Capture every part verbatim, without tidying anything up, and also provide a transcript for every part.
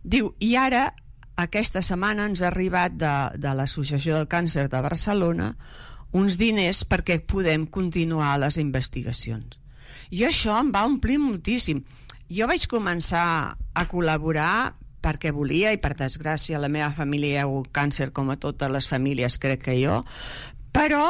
Diu, i ara, aquesta setmana ens ha arribat de, de l'Associació del Càncer de Barcelona uns diners perquè podem continuar les investigacions. I això em va omplir moltíssim. Jo vaig començar a col·laborar perquè volia, i per desgràcia la meva família ha hagut càncer com a totes les famílies, crec que jo, però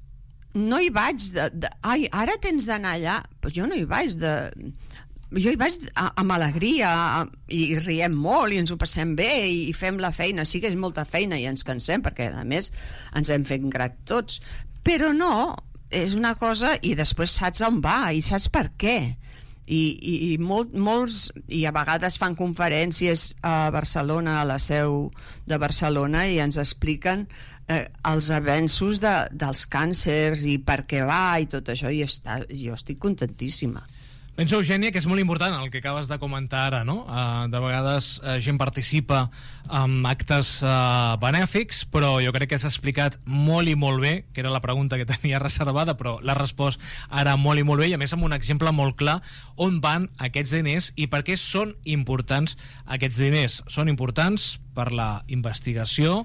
no hi vaig de, de ai, ara tens d'anar allà, però jo no hi vaig de... jo hi vaig amb alegria i riem molt i ens ho passem bé i fem la feina, sí que és molta feina i ens cansem perquè a més ens hem fet grat tots, però no, és una cosa i després saps on va i saps per què i, i, i molt, molts i a vegades fan conferències a Barcelona, a la seu de Barcelona, i ens expliquen eh, els avenços de, dels càncers i per què va i tot això, i està, jo estic contentíssima. Penso, Eugènia, que és molt important el que acabes de comentar ara, no? Uh, de vegades uh, gent participa en actes uh, benèfics, però jo crec que s'ha explicat molt i molt bé, que era la pregunta que tenia reservada, però l'ha respost ara molt i molt bé, i a més amb un exemple molt clar on van aquests diners i per què són importants aquests diners. Són importants per la investigació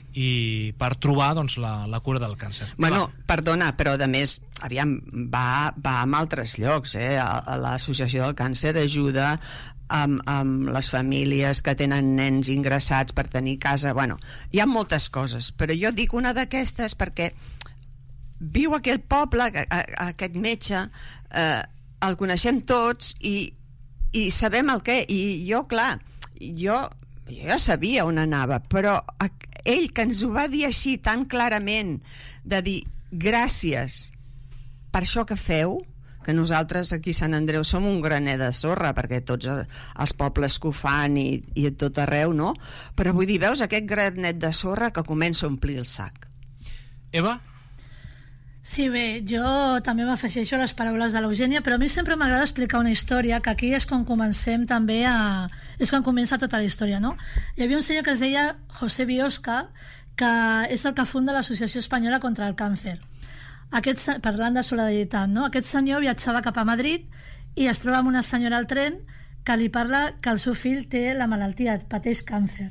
i per trobar doncs, la, la cura del càncer. Bueno, Clar. perdona, però a més aviam, va, va a altres llocs, eh? L'Associació del Càncer ajuda amb, amb les famílies que tenen nens ingressats per tenir casa. Bueno, hi ha moltes coses, però jo dic una d'aquestes perquè viu aquell poble, aquest metge, eh, el coneixem tots i, i sabem el què, i jo, clar, jo, jo ja sabia on anava, però ell que ens ho va dir així tan clarament, de dir gràcies per això que feu, que nosaltres aquí a Sant Andreu som un graner de sorra perquè tots els pobles que ho fan i, i a tot arreu, no? Però vull dir, veus aquest granet de sorra que comença a omplir el sac. Eva? Sí, bé, jo també m'afegeixo a les paraules de l'Eugènia, però a mi sempre m'agrada explicar una història, que aquí és quan comencem també a... és quan comença tota la història, no? Hi havia un senyor que es deia José Biosca, que és el que funda l'Associació Espanyola contra el Càncer. Aquest, parlant de solidaritat, no? Aquest senyor viatjava cap a Madrid i es troba amb una senyora al tren que li parla que el seu fill té la malaltia, pateix càncer.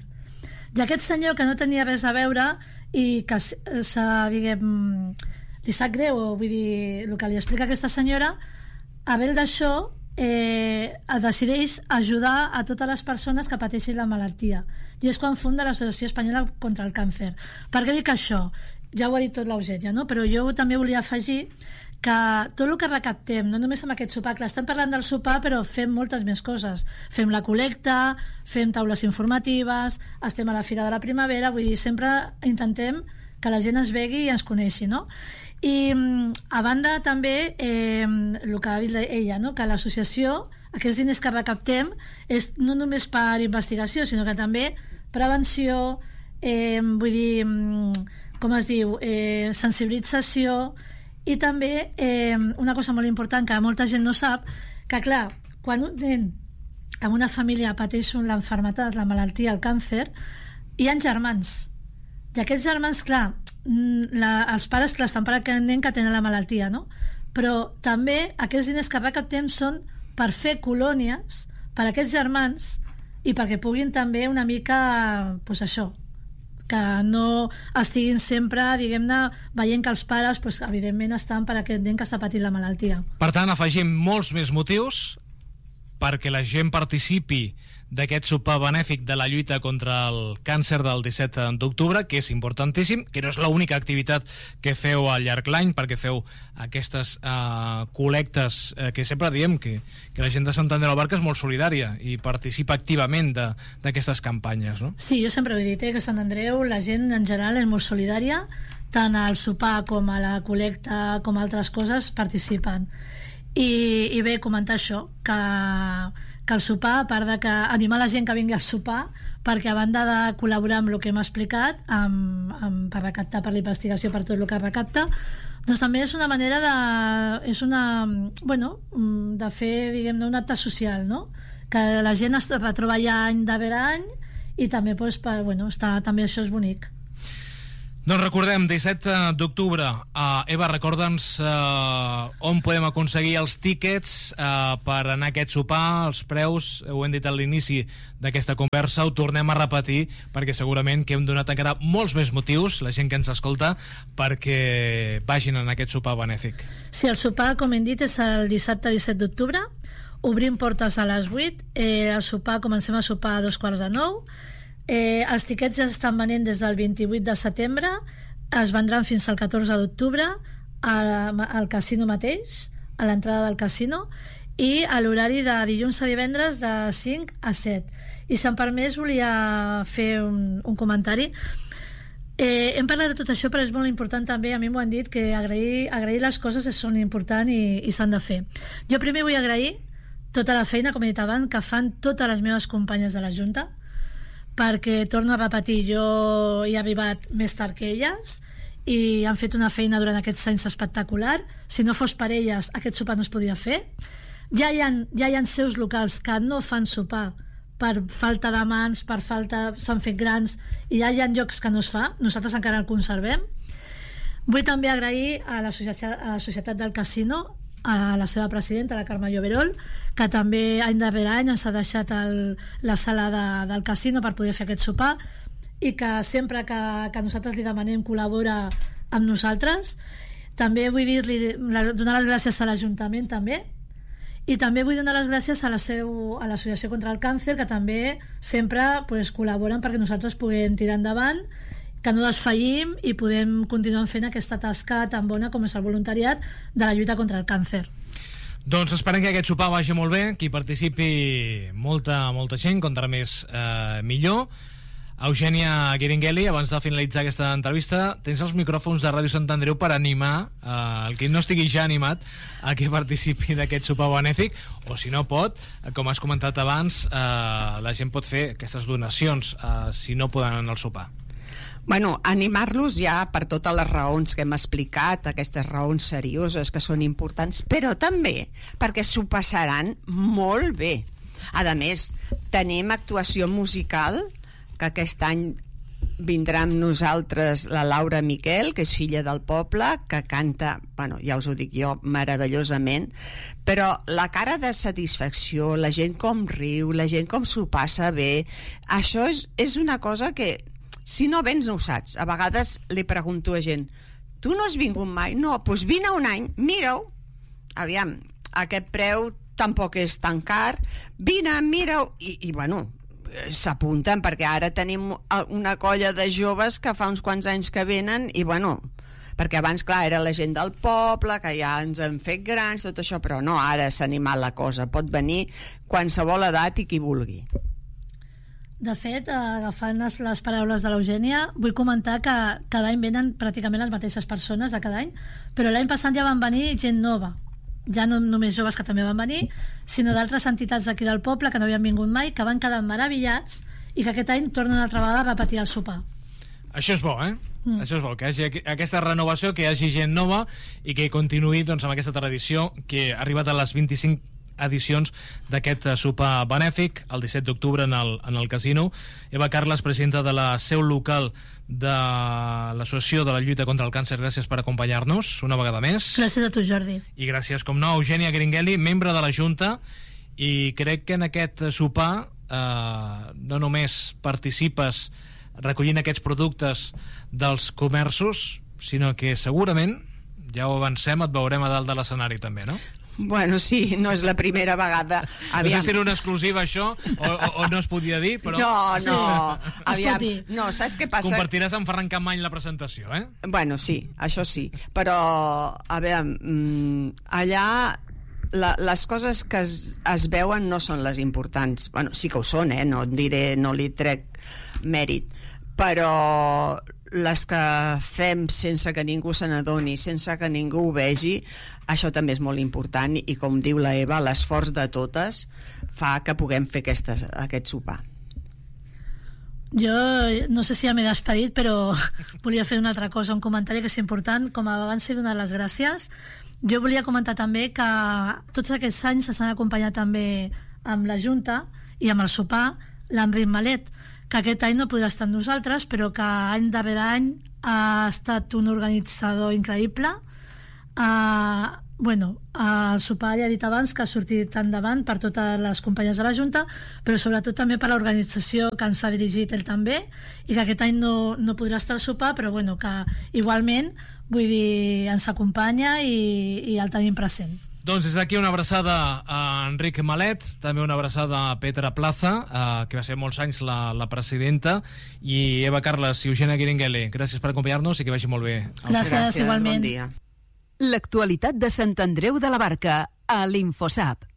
I aquest senyor, que no tenia res a veure i que s'ha, diguem... li sap greu, vull dir, el que li explica aquesta senyora, a veure d'això eh, decideix ajudar a totes les persones que pateixen la malaltia, i és quan funda l'Associació Espanyola contra el Càncer. Per què dic això? Ja ho ha dit tot l'Eugènia, no? Però jo també volia afegir que tot el que recaptem, no només amb aquest sopar, clar, estem parlant del sopar, però fem moltes més coses. Fem la col·lecta, fem taules informatives, estem a la Fira de la Primavera, vull dir, sempre intentem que la gent es vegi i ens coneixi, no? I a banda també eh, el que ha dit ella, no? Que l'associació, aquests diners que recaptem és no només per investigació, sinó que també prevenció, eh, vull dir, com es diu, eh, sensibilització, i també eh, una cosa molt important que molta gent no sap, que clar, quan un nen en una família pateix l'enfermetat, la malaltia, el càncer, hi ha germans, i aquests germans, clar, la, els pares clar, estan per aquest nen que tenen la malaltia, no? Però també aquests diners que recaptem són per fer colònies per a aquests germans i perquè puguin també una mica, pues això, que no estiguin sempre, diguem-ne, veient que els pares, pues, evidentment, estan per aquest nen que està patint la malaltia. Per tant, afegim molts més motius perquè la gent participi d'aquest sopar benèfic de la lluita contra el càncer del disset d'octubre, que és importantíssim, que no és l'única activitat que feu al llarg l'any, perquè feu aquestes uh, col·lectes uh, que sempre diem que, que la gent de Sant Andreu de la Barca és molt solidària i participa activament d'aquestes campanyes, no? Sí, jo sempre ho he dit, eh, que a Sant Andreu la gent en general és molt solidària, tant al sopar com a la col·lecta com a altres coses participen. I, i bé, comentar això, que, que el sopar, a part de que animar la gent que vingui al sopar, perquè a banda de col·laborar amb el que hem explicat, amb, amb, per recaptar per la investigació, per tot el que recapta, doncs també és una manera de, és una, bueno, de fer, diguem-ne, un acte social, no? Que la gent es retroba allà any darrere any i també, doncs, per, bueno, està, també això és bonic. Doncs recordem, disset d'octubre, uh, Eva, recorda'ns uh, on podem aconseguir els tíquets uh, per anar a aquest sopar, els preus, ho hem dit a l'inici d'aquesta conversa, ho tornem a repetir, perquè segurament que hem donat encara molts més motius, la gent que ens escolta, perquè vagin en aquest sopar benèfic. Sí, el sopar, com hem dit, és el dissabte disset d'octubre, obrim portes a les vuit, eh, el sopar, comencem a sopar a dos quarts de nou. Eh, els tiquets ja estan venent des del vint-i-vuit de setembre, es vendran fins al catorze d'octubre al, al casino mateix, a l'entrada del casino, i a l'horari de dilluns a divendres de cinc a set. I si em permès volia fer un, un comentari. Eh, hem parlat de tot això, però és molt important també, a mi m'ho han dit, que agrair, agrair les coses són importants i, i s'han de fer. Jo primer vull agrair tota la feina, com he dit abans, que fan totes les meves companyes de la Junta, perquè, torno a repetir, jo he arribat més tard que elles i han fet una feina durant aquests anys espectacular. Si no fos per elles, aquest sopar no es podia fer. Ja hi ha, ja hi ha seus locals que no fan sopar per falta de mans, per falta, s'han fet grans, i ja hi ha llocs que no es fa, nosaltres encara el conservem. Vull també agrair a la Societat, a la Societat del Casino, a la seva presidenta, la Carme Lloverol, que també any darrere any ens ha deixat el, la sala de, del casino per poder fer aquest sopar, i que sempre que, que nosaltres li demanem col·labora amb nosaltres. També vull dir-li, donar les gràcies a l'Ajuntament també, i també vull donar les gràcies a la seu, a l'Associació contra el Càncer, que també sempre pues, col·laboren perquè nosaltres puguem tirar endavant, que no desfallim i podem continuar fent aquesta tasca tan bona com és el voluntariat de la lluita contra el càncer. Doncs esperem que aquest sopar vagi molt bé, que hi participi molta, molta gent, contra més eh, millor. Eugènia Guiringhelli, abans de finalitzar aquesta entrevista, tens els micròfons de Ràdio Sant Andreu per animar eh, el que no estigui ja animat a que participi d'aquest sopar benèfic, o si no pot, com has comentat abans, eh, la gent pot fer aquestes donacions eh, si no poden anar al sopar. Bueno, animar-los ja per totes les raons que hem explicat, aquestes raons serioses que són importants, però també perquè s'ho passaran molt bé. A més, tenim actuació musical, que aquest any vindrà amb nosaltres la Laura Miquel, que és filla del poble, que canta, bueno, ja us ho dic jo, meravellosament, però la cara de satisfacció, la gent com riu, la gent com s'ho passa bé, això és, és una cosa que si no vens no ho saps. A vegades li pregunto a gent, tu no has vingut mai? No, doncs vine un any, mira-ho, aviam, aquest preu tampoc és tan car, vine, mira-ho, i, i bueno, s'apunten, perquè ara tenim una colla de joves que fa uns quants anys que venen, i bueno, perquè abans, clar, era la gent del poble, que ja ens han fet grans, tot això, però no, ara s'ha animat la cosa, pot venir qualsevol edat i qui vulgui. De fet, agafant les, les paraules de l'Eugènia, vull comentar que cada any venen pràcticament les mateixes persones de cada any, però l'any passat ja van venir gent nova, ja no només joves que també van venir, sinó d'altres entitats d'aquí del poble que no havien vingut mai, que van quedar meravellats i que aquest any tornen una altra vegada a repetir el sopar. Això és bo, eh? Mm. Això és bo, que hi hagi aquesta renovació, que hi hagi gent nova i que continuï doncs, amb aquesta tradició que ha arribat a les vint-i-cinc edicions d'aquest sopar benèfic el disset d'octubre en el, en el casino. Eva Carles, presidenta de la seu local de l'Associació de la Lluita contra el Càncer, gràcies per acompanyar-nos una vegada més. Gràcies a tu, Jordi. I gràcies, com no, a Eugènia Guiringhelli, membre de la Junta, i crec que en aquest sopar eh, no només participes recollint aquests productes dels comerços, sinó que segurament, ja ho avancem, et veurem a dalt de l'escenari també, no? Bueno, sí, no és la primera vegada. Aviam. No sé si era una exclusiva això o, o, o no es podia dir, però... No, no, aviam, no, saps què passa? Compartiràs amb Ferran Campmany la presentació, eh? Bueno, sí, això sí, però a veure, allà la, les coses que es, es veuen no són les importants. Bueno, sí que ho són, eh? No diré, no li trec mèrit, però les que fem sense que ningú se n'adoni, sense que ningú ho vegi, això també és molt important, i com diu la Eva, l'esforç de totes fa que puguem fer aquestes, aquest sopar. Jo no sé si ja m'he despedit, però volia fer una altra cosa, un comentari que és important. Com abans he donat les gràcies, jo volia comentar també que tots aquests anys s'han acompanyat també amb la Junta i amb el sopar l'Enric Malet, que aquest any no podrà estar amb nosaltres, però que any darrere any ha estat un organitzador increïble. Uh, bueno, uh, el sopar ja he dit abans que ha sortit endavant per totes les companyes de la Junta, però sobretot també per l'organització que ens ha dirigit ell també, i que aquest any no, no podrà estar al sopar, però bueno, que igualment, vull dir, ens acompanya i, i el tenim present. Doncs des d'aquí una abraçada a Enric Malet, també una abraçada a Petra Plaza, eh, que va ser molts anys la, la presidenta, i Eva Carles i Eugènia Guiringuele. Gràcies per acompanyar-nos i que vagi molt bé. Gràcies, Gràcies igualment. Bon dia. L'actualitat de Sant Andreu de la Barca, a l'Infosap.